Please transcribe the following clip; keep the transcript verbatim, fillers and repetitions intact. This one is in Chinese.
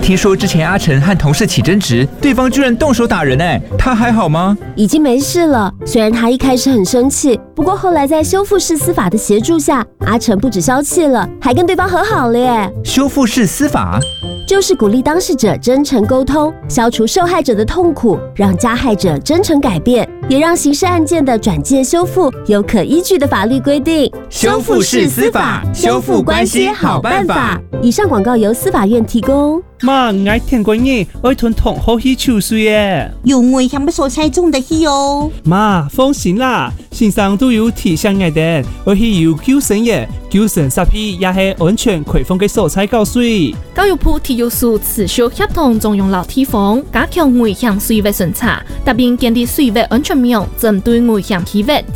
听说之前阿成和同事起争执，对方居然动手打人哎，他还好吗？ 已经没事了。虽然他一开始很生气，不过后来在修复式司法的协助下，阿成不止消气了，还跟对方和好了耶。 修复式司法就是鼓励当事者真诚沟通，消除受害者的痛苦，让加害者真诚改变，也让刑事案件的转介修复有可依据的法律规定。 修复式司法，修复关系好办法。 以上广告由司法院提供。 媽，我聽過嘢，我同同學去抽水耶。 有危險嘅所在中得去哦。 媽，放心啦，先生都有提醒我哋，我去有救生嘢，救生設備也係安全開放嘅所在教水。 教育部體育署持續協同中央立體房，加強危險水域巡查，特別建立水域安全網，針對危險氣域。